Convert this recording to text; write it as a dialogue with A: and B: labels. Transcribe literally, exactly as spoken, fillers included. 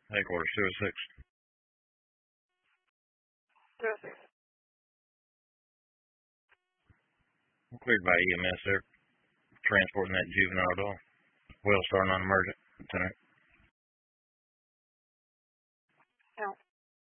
A: Headquarters two oh six.
B: two oh six.
A: I'm cleared by E M S there, transporting that juvenile doll. Well starting on emergent, Lieutenant.